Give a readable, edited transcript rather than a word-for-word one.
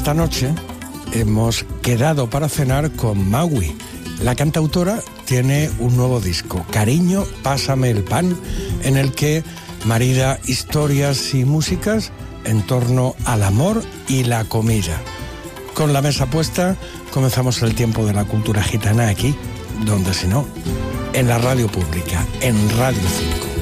Esta noche hemos quedado para cenar con Maui. La cantautora tiene un nuevo disco, Cariño, pásame el pan, en el que marida historias y músicas en torno al amor y la comida. Con la mesa puesta, comenzamos el tiempo de la cultura gitana aquí, donde si no, en la radio pública, en Radio 5.